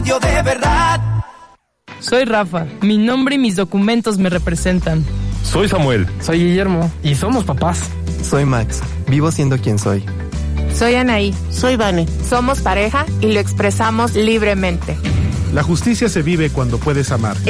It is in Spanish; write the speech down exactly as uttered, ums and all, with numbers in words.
Yo de verdad. Soy Rafa, mi nombre y mis documentos me representan. Soy Samuel. Soy Guillermo y somos papás. Soy Max, vivo siendo quien soy. Soy Anaí. Soy Vane. Somos pareja y lo expresamos libremente. La justicia se vive cuando puedes amar.